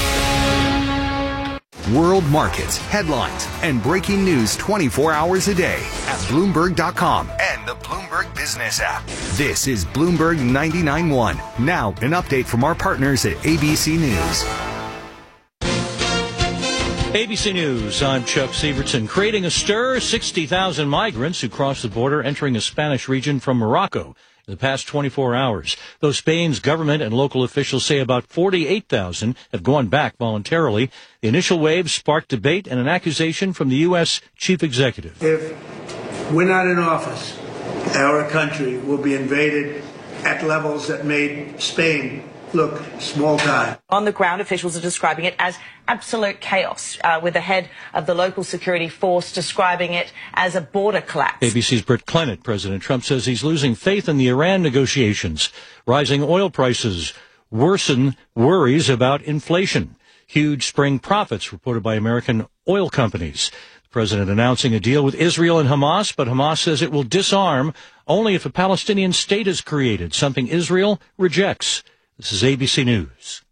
World markets, headlines, and breaking news 24 hours a day at Bloomberg.com and the Bloomberg Business app. This is Bloomberg 99.1. Now, an update from our partners at ABC News. ABC News, I'm Chuck Sievertson. Creating a stir, 60,000 migrants who crossed the border entering a Spanish region from Morocco in the past 24 hours. Though Spain's government and local officials say about 48,000 have gone back voluntarily, the initial wave sparked debate and an accusation from the U.S. chief executive. If we're not in office, our country will be invaded at levels that made Spain look small time. On the ground, officials are describing it as absolute chaos, with the head of the local security force describing it as a border collapse. ABC's Britt Clennett. President Trump says he's losing faith in the Iran negotiations. Rising oil prices worsen worries about inflation. Huge spring profits reported by American oil companies. The president announcing a deal with Israel and Hamas, but Hamas says it will disarm only if a Palestinian state is created, something Israel rejects. This is ABC News.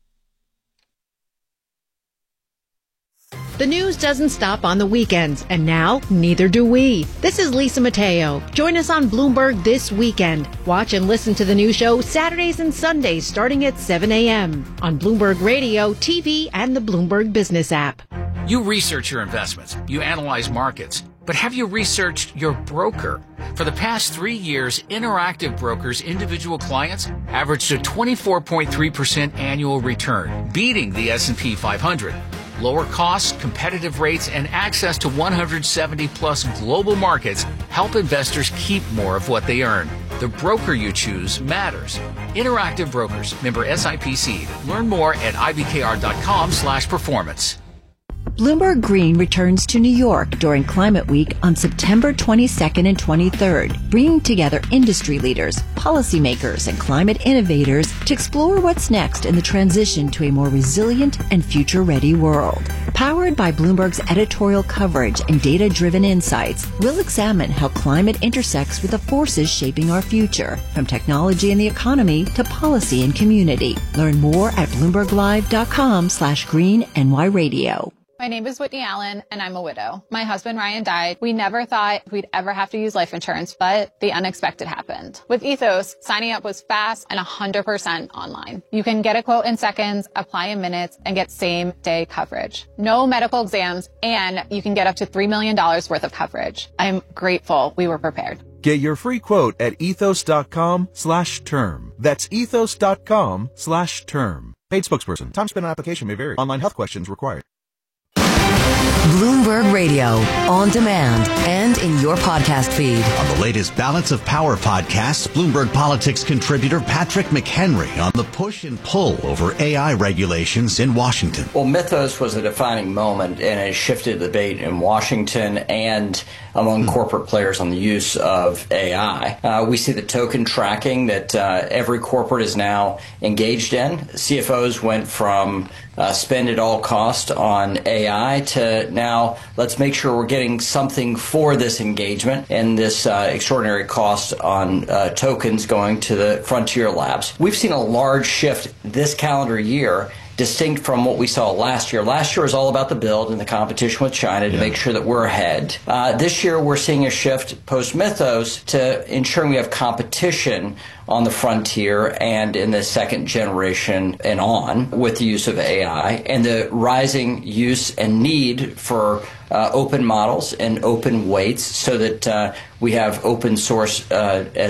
The news doesn't stop on the weekends, and now neither do we. This is Lisa Mateo. Join us on Bloomberg this weekend. Watch and listen to the new show Saturdays and Sundays starting at 7 a.m. on Bloomberg Radio, TV, and the Bloomberg Business app. You research your investments. You analyze markets. But have you researched your broker? For the past 3 years, Interactive Brokers' individual clients averaged a 24.3% annual return, beating the S&P 500. Lower costs, competitive rates, and access to 170-plus global markets help investors keep more of what they earn. The broker you choose matters. Interactive Brokers, member SIPC. Learn more at ibkr.com/performance. Bloomberg Green returns to New York during Climate Week on September 22nd and 23rd, bringing together industry leaders, policymakers, and climate innovators to explore what's next in the transition to a more resilient and future-ready world. Powered by Bloomberg's editorial coverage and data-driven insights, we'll examine how climate intersects with the forces shaping our future, from technology and the economy to policy and community. Learn more at BloombergLive.com/GreenNYRadio. My name is Whitney Allen, and I'm a widow. My husband, Ryan, died. We never thought we'd ever have to use life insurance, but the unexpected happened. With Ethos, signing up was fast and 100% online. You can get a quote in seconds, apply in minutes, and get same-day coverage. No medical exams, and you can get up to $3 million worth of coverage. I'm grateful we were prepared. Get your free quote at ethos.com/term. That's ethos.com/term. Paid spokesperson. Time spent on application may vary. Online health questions required. Bloomberg Radio, on demand and in your podcast feed. On the latest Balance of Power podcast, Bloomberg Politics contributor Patrick McHenry on the push and pull over AI regulations in Washington. Well, Mythos was a defining moment, and it shifted the debate in Washington and among corporate players on the use of AI. We see the token tracking that every corporate is now engaged in. CFOs went from spend at all cost on AI to now let's make sure we're getting something for this engagement and this extraordinary cost on tokens going to the frontier labs. We've seen a large shift this calendar year, distinct from what we saw last year. Last year was all about the build and the competition with China to make sure that we're ahead. This year we're seeing a shift post-Mythos to ensuring we have competition on the frontier and in the second generation and on with the use of AI and the rising use and need for open models and open weights so that we have open source as